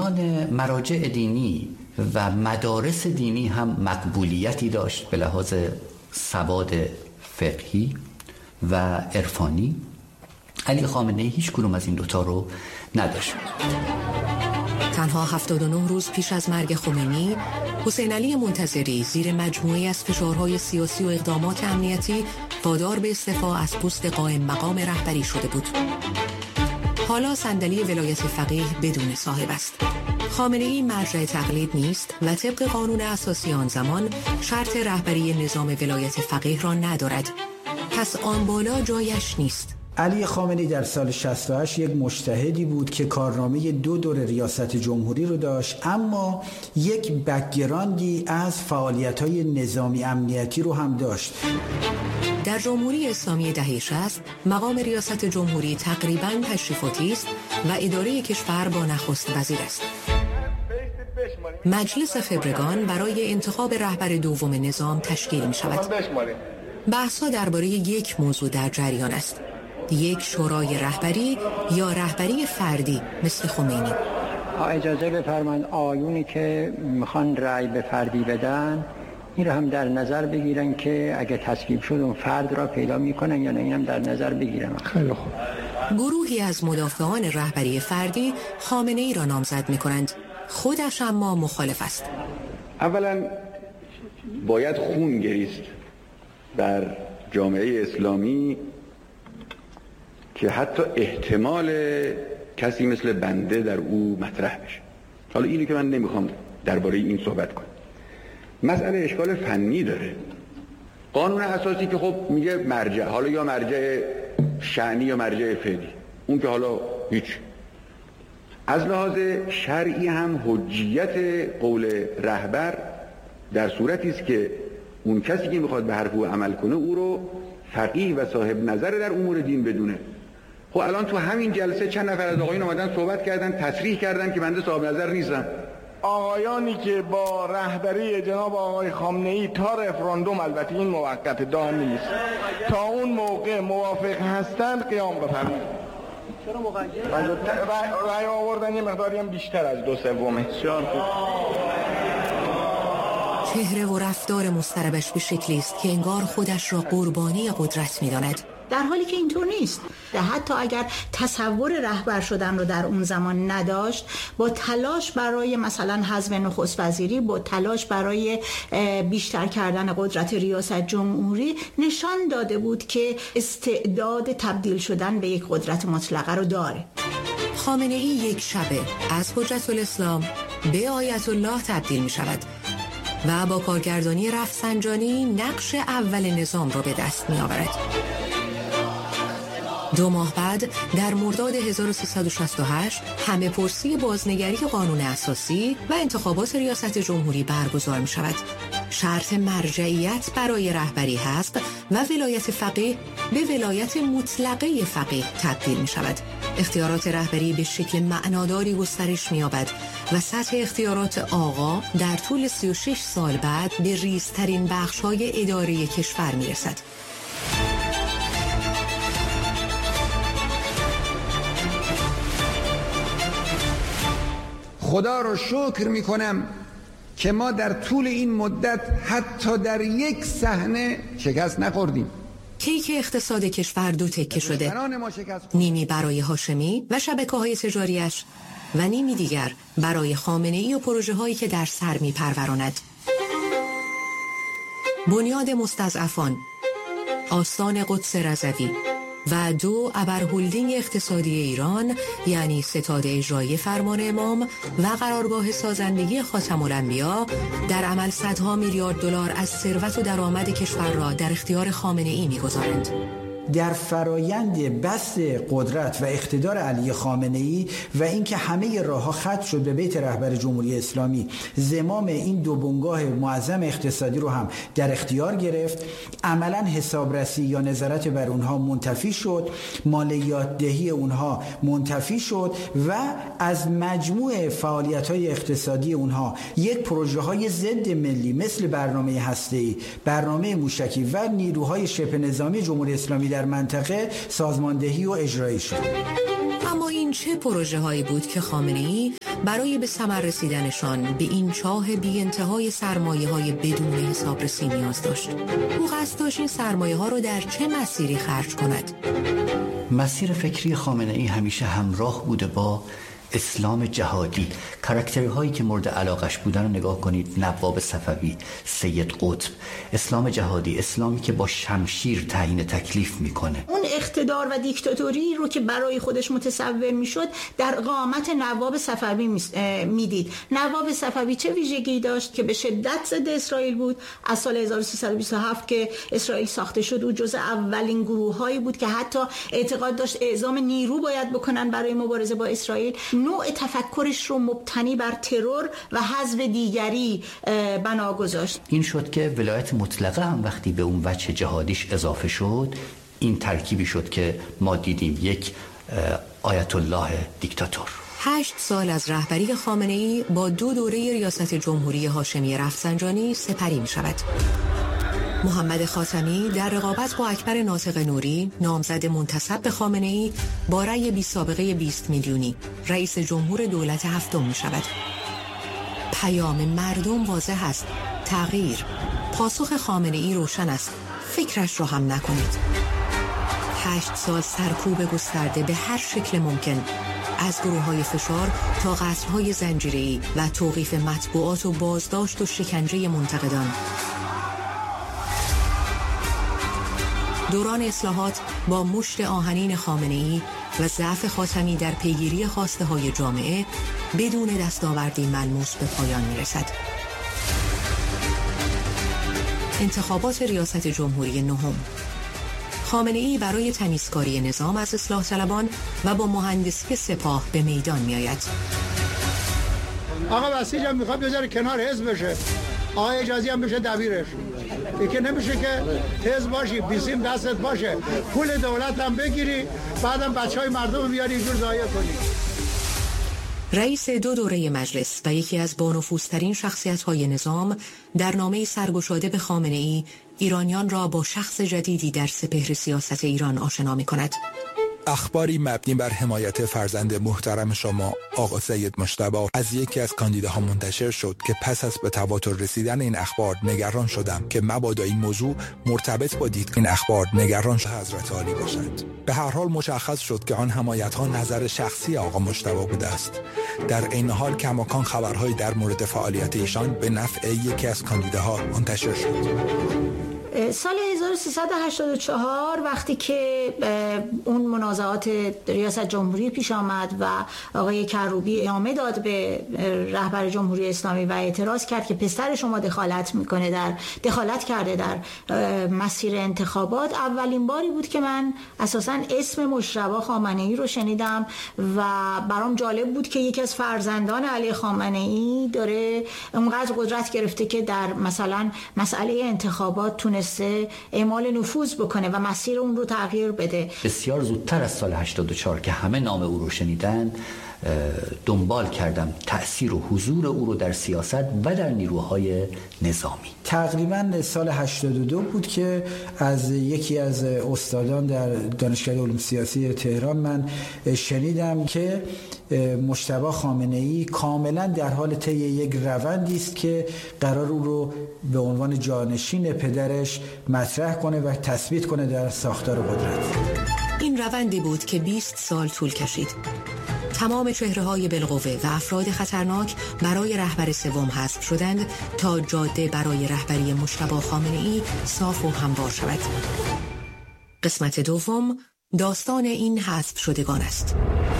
میان مراجع دینی و مدارس دینی هم مقبولیتی داشت به لحاظ سواد فقهی و عرفانی. علی خامنه‌ای هیچ کدوم از این دوتا رو نداشت. تنها 79 روز پیش از مرگ خمینی، حسین علی منتظری زیر مجموعه از فشارهای سیاسی و اقدامات امنیتی وادار به استعفا از پست قائم مقام رهبری شده بود. حالا صندلی ولایت فقیه بدون صاحب است. خامنه‌ای مرجع تقلید نیست و طبق قانون اساسی آن زمان شرط رهبری نظام ولایت فقیه را ندارد. پس آن بالا جایش نیست. علی خامنه‌ای در سال 68 یک مجتهدی بود که کارنامه 2 دور ریاست جمهوری رو داشت، اما یک بک‌گراندی از فعالیت‌های نظامی امنیتی رو هم داشت. در جمهوری اسلامی دهه 60 مقام ریاست جمهوری تقریباً تشریفاتی است و اداره کشور با نخست وزیر است. مجلس خبرگان برای انتخاب رهبر دوم نظام تشکیل می شود. بحث‌ها درباره یک موضوع در جریان است: یک شورای رهبری یا رهبری فردی مثل خمینی. اجازه بفرمایید آیونی که میخوان رأی به فردی بدن این رو هم در نظر بگیرن که اگه تصویب شد اون فرد را پیدا میکنن یا نه، اینم در نظر بگیرن. خیلی خوب. گروهی از مدافعان رهبری فردی خامنه‌ای را نامزد میکنند، خودش اما مخالف است. اولا باید خون گریست در جامعه اسلامی که حتی احتمال کسی مثل بنده در او مطرح بشه. حالا اینو که من نمیخوام درباره این صحبت کنم. مسئله اشکال فنی داره. قانون اساسی که خب میگه مرجع، حالا یا مرجع شأنی یا مرجع فعلی، اون که حالا هیچ. از لحاظ شرعی هم حجیت قول رهبر در صورتی است که اون کسی که میخواد به حرف او عمل کنه او رو فقیه و صاحب نظر در امور دین بدونه. خب الان تو همین جلسه چند نفر از آقایون اومدن صحبت کردن، تصریح کردن که بنده صاحب نظر نیستم. آقایانی که با رهبری جناب آقای خامنه‌ای تا رفراندوم، البته این موقت دائمی نیست، تا اون موقع موافق هستند قیام بفرمایید. چرا مقید؟ رأی آوردن یه مقداری هم بیشتر از 2/3. بسیار خوب. چهره و رفتار مضطربش به شکلی است که انگار خودش را قربانی قدرت می‌داند، در حالی که اینطور نیست. حتی اگر تصور رهبر شدن رو در اون زمان نداشت، با تلاش برای مثلا حذف نخست وزیری، با تلاش برای بیشتر کردن قدرت ریاست جمهوری، نشان داده بود که استعداد تبدیل شدن به یک قدرت مطلقه رو داره. خامنه‌ای یک شبه از حجت الاسلام به آیت الله تبدیل می شود و با کارگردانی رفسنجانی نقش اول نظام را به دست می آورد. 2 ماه بعد در مرداد 1368 همه پرسی بازنگری قانون اساسی و انتخابات ریاست جمهوری برگزار می شود. شرط مرجعیت برای رهبری هست و ولایت فقیه به ولایت مطلقه فقیه تبدیل می شود. اختیارات رهبری به شکل معناداری گسترش می یابد و سطح اختیارات آقا در طول 36 سال بعد به ریزترین بخش‌های اداره کشور می رسد. خدا رو شکر می کنم که ما در طول این مدت حتی در یک صحنه شکست نخوردیم. کیک اقتصاد کشور 2 تکه شده، نیمی برای هاشمی و شبکه‌های تجاریش و نیمی دیگر برای خامنه‌ای و پروژه هایی که در سر می پروراند. بنیاد مستضعفان، آستان قدس رضوی و 2 ابرهلدینگ اقتصادی ایران، یعنی ستاد اجرایی فرمان امام و قرارگاه سازندگی خاتم الانبیا، در عمل صدها میلیارد دلار از ثروت و درآمد کشور را در اختیار خامنه‌ای می‌گذارند. در فرایند بسط قدرت و اقتدار علی خامنه‌ای و اینکه همه راه‌ها ختم شد به بیت رهبر جمهوری اسلامی، زمام این 2 بنگاه معظم اقتصادی رو هم در اختیار گرفت. عملاً حسابرسی یا نظارت بر اونها منتفی شد، مالیات دهی اونها منتفی شد و از مجموع فعالیت‌های اقتصادی اونها یک پروژه‌های ضد ملی مثل برنامه هسته‌ای، برنامه موشکی و نیروهای شبه نظامی جمهوری اسلامی در منطقه سازماندهی و اجرایی شد. اما این چه پروژه هایی بود که خامنه‌ای برای به ثمر رسیدنشان به این چاه بی انتهای سرمایه های بدون حسابرسی نیاز داشت؟ او قصد داشت این سرمایه ها رو در چه مسیری خرج کند؟ مسیر فکری خامنه‌ای همیشه همراه بوده با اسلام جهادی. کاراکتری هایی که مورد علاقش بودن رو نگاه کنید: نواب صفوی، سید قطب. اسلام جهادی، اسلامی که با شمشیر تعیین تکلیف میکنه. اون اقتدار و دیکتاتوری رو که برای خودش متصور میشد در قامت نواب صفوی میدید. نواب صفوی چه ویژگی داشت که به شدت ضد اسرائیل بود؟ از سال 1327 که اسرائیل ساخته شد او جزء اولین گروه هایی بود که حتی اعتقاد داشت اعزام نیرو باید بکنن برای مبارزه با اسرائیل. نوع تفکرش رو مبتنی بر ترور و حذف دیگری بنا گذاشت. این شد که ولایت مطلقه هم وقتی به اون وجه جهادیش اضافه شد، این ترکیبی شد که ما دیدیم یک آیت الله دیکتاتور. 8 سال از رهبری خامنه‌ای با 2 دوره ریاست جمهوری هاشمی رفسنجانی سپری می شود. محمد خاتمی در رقابت با اکبر ناطق نوری، نامزد منتسب به خامنه‌ای، با رأی بی سابقه 20 میلیونی رئیس جمهور دولت هفتم می شود. پیام مردم واضح است: تغییر. پاسخ خامنه‌ای روشن است: فکرش رو هم نکنید. 8 سال سرکوب گسترده به هر شکل ممکن، از گروه‌های فشار تا قصرهای زنجیره‌ای و توقیف مطبوعات و بازداشت و شکنجه منتقدان. دوران اصلاحات با مشت آهنین خامنه‌ای و ضعف خاتمی در پیگیری خواسته‌های جامعه بدون دستاوردی ملموس به پایان می‌رسد. انتخابات ریاست جمهوری نهم. خامنه‌ای برای تمیزکاری نظام از اصلاح طلبان و با مهندسی سپاه به میدان می‌آید. آقا بسیج هم میخواد بذاره کنار حزب بشه، آقا اجازی هم بشه دبیرش. این که نمیشه که حزب باشی، بیسیم دستت باشه، پول دولت هم بگیری، بعدم بچهای مردم بیاری اینجور ضایع کنی. رئیس 2 دوره مجلس و یکی از بانفوذترین شخصیت‌های نظام در نامه سرگشاده به خامنه‌ای ایرانیان را با شخص جدیدی در سپهر سیاست ایران آشنا می‌کند. اخباری مبنی بر حمایت فرزند محترم شما آقا سید مجتبی از یکی از کاندیداها منتشر شد که پس از به تواتر رسیدن این اخبار نگران شدم که مبادا این موضوع مرتبط با دید این اخبار نگران حضرت عالی باشد. به هر حال مشخص شد که آن حمایت‌ها نظر شخصی آقا مجتبی بوده است. در این حال کماکان خبرهایی در مورد فعالیت ایشان به نفع یکی از کاندیداها منتشر شد. سال 1384 وقتی که اون منازعات ریاست جمهوری پیش آمد و آقای کروبی ادامه داد به رهبر جمهوری اسلامی و اعتراض کرد که پسر شما دخالت کرده در مسیر انتخابات، اولین باری بود که من اساساً اسم مجتبی خامنه‌ای رو شنیدم و برام جالب بود که یکی از فرزندان علی خامنه‌ای داره اونقدر قدرت گرفته که در مثلا مسئله انتخابات تونسته اعمال نفوذ بکنه و مسیر اون رو تغییر بده. بسیار زودتر از سال 84 که همه نام او رو شنیدن دنبال کردم تأثیر و حضور او رو در سیاست و در نیروهای نظامی. تقریبا سال 82 بود که از یکی از استادان در دانشکده علوم سیاسی تهران من شنیدم که مجتبی خامنه‌ای کاملا در حال طی یک روندی است که قرار او رو به عنوان جانشین پدرش مطرح کنه و تثبیت کنه در ساختار قدرت. این روندی بود که 20 سال طول کشید. تمام چهره‌های بالقوه و افراد خطرناک برای رهبر سوم حذف شدند تا جاده برای رهبری مجتبی خامنه‌ای صاف و هموار شود. قسمت دوم داستان این حذف شدگان است.